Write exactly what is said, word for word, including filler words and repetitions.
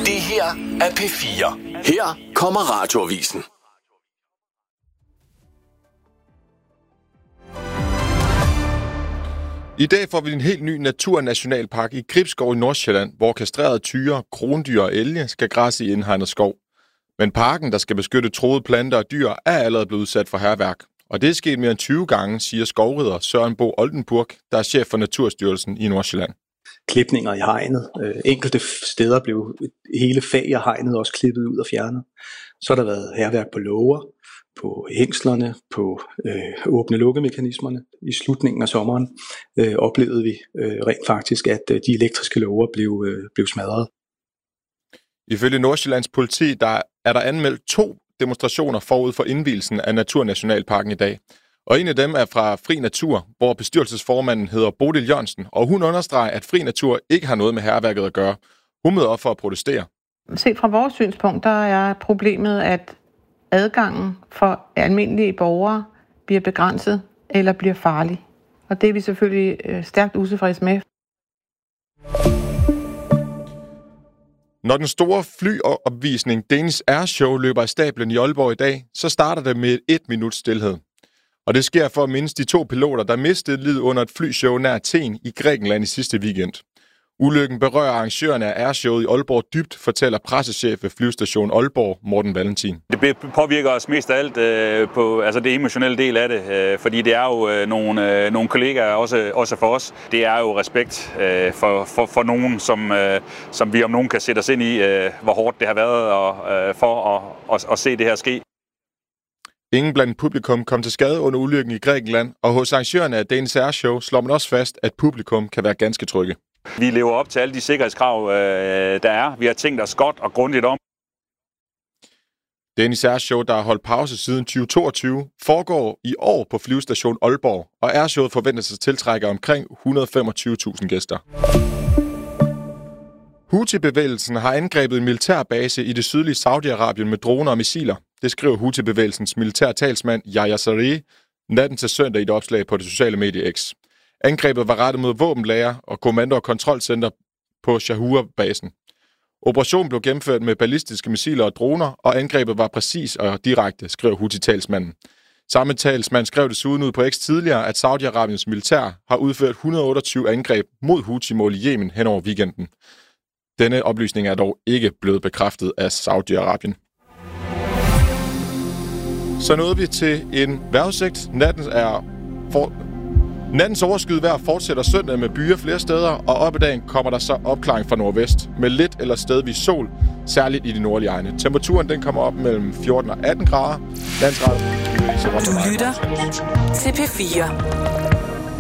Det her er P fire. Her kommer Radioavisen. I dag får vi en helt ny naturnationalpark i Gribskov i Nordsjælland, hvor kastrerede tyre, krondyr og elge skal græsse i indhegnet skov. Men parken, der skal beskytte truede planter og dyr, er allerede blevet udsat for hærværk. Og det er sket mere end tyve gange, siger skovrider Søren Bo Oldenburg, der er chef for Naturstyrelsen i Nordsjælland. Klipninger i hegnet. Enkelte steder blev hele fag af hegnet også klippet ud og fjernet. Så har der været hærværk på låger, på hængslerne, på øh, åbne-lukke-mekanismerne. I slutningen af sommeren øh, oplevede vi øh, rent faktisk, at øh, de elektriske låger blev, øh, blev smadret. Ifølge Nordsjællands politi der er der anmeldt to demonstrationer forud for indvielsen af Naturnationalparken i dag. Og en af dem er fra Fri Natur, hvor bestyrelsesformanden hedder Bodil Jørgensen, og hun understreger, at Fri Natur ikke har noget med hærværket at gøre. Hun møder op for at protestere. Set fra vores synspunkt, der er problemet, at adgangen for almindelige borgere bliver begrænset eller bliver farlig. Og det er vi selvfølgelig stærkt utilfredse med. Når den store flyopvisning Danish Air Show løber af stablen i Aalborg i dag, så starter det med et minut stilhed. Og det sker for at mindes de to piloter, der mistede livet under et flyshow nær Athen i Grækenland i sidste weekend. Ulykken berører arrangørerne af Airshowet i Aalborg dybt, fortæller pressechef ved flyvestation Aalborg, Morten Valentin. Det påvirker os mest af alt øh, på altså det emotionelle del af det, øh, fordi det er jo øh, nogle, øh, nogle kollegaer også, også for os. Det er jo respekt øh, for, for, for nogen, som, øh, som vi om nogen kan sætte os ind i, øh, hvor hårdt det har været og, øh, for at, at, at se det her ske. Ingen blandt publikum kom til skade under ulykken i Grækenland, og hos arrangørerne af Danish Air Show slår man også fast, at publikum kan være ganske trygge. Vi lever op til alle de sikkerhedskrav, der er. Vi har tænkt os godt og grundigt om. Danish Air Show, der har holdt pause siden tyve toogtyve, foregår i år på flyvestation Aalborg, og Airshowet forventes at tiltrække omkring et hundrede og femogtyve tusind gæster. Houthi-bevægelsen har angrebet en militærbase i det sydlige Saudi-Arabien med droner og missiler. Det skriver Houthi-bevægelsens militære talsmand Yahya Saree natten til søndag i et opslag på det sociale medie X. Angrebet var rettet mod våbenlager og kommando- og kontrolcenter på Shahua-basen. Operationen blev gennemført med ballistiske missiler og droner, og angrebet var præcis og direkte, skrev Houthi-talsmanden. Samme talsmand skrev desuden ud på X tidligere, at Saudi-Arabiens militær har udført et hundrede og otteogtyve angreb mod Houthi-mål i Yemen hen over weekenden. Denne oplysning er dog ikke blevet bekræftet af Saudi-Arabien. Så nåede vi til en vejrudsigt. Natten er for... Nattens overskyet vejr fortsætter søndag med byer flere steder, og op ad dagen kommer der så opklaring fra nordvest med lidt eller stedvis sol, særligt i de nordlige egne. Temperaturen den kommer op mellem fjorten og atten grader. Du lytter til P fire.